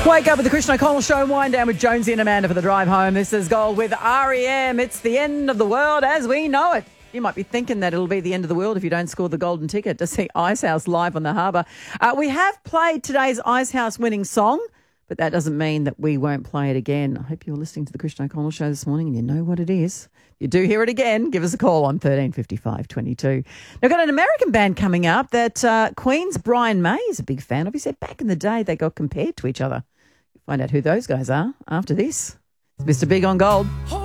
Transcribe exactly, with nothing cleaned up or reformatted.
Wake up with the Christian O'Connell Show. Wind down with Jonesy and Amanda for the drive home. This is Gold with R E M. It's the end of the world as we know it. You might be thinking that it'll be the end of the world if you don't score the golden ticket to see Icehouse live on the harbour. Uh, we have played today's Icehouse winning song, but that doesn't mean that we won't play it again. I hope you were listening to the Christian O'Connell Show this morning and you know what it is. If you do hear it again, give us a call on thirteen fifty-five twenty-two. Now, we've got an American band coming up that uh, Queen's Brian May is a big fan of. He said back in the day they got compared to each other. Find out who those guys are after this. It's Mister Big on Gold.